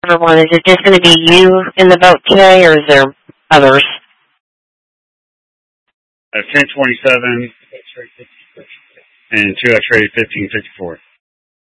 Number one, is it just going to be you in the boat today, or is there others? 1027 and 2 X-ray 1554.